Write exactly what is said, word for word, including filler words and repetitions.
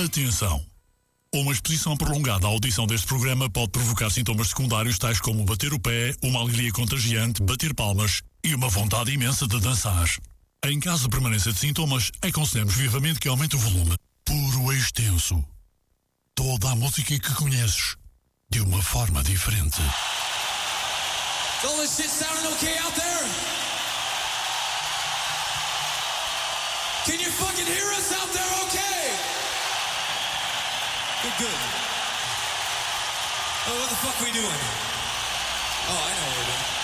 Atenção! Uma exposição prolongada à audição deste programa pode provocar sintomas secundários tais como bater o pé, uma alegria contagiante, bater palmas e uma vontade imensa de dançar. Em caso de permanência de sintomas, aconselhamos vivamente que aumente o volume. Puro extenso. Toda a música que conheces, de uma forma diferente. Is all this shit sounding okay out there? Can you fucking hear us out there okay? Good, good. Oh, what the fuck are we doing? Oh, I know what we're doing.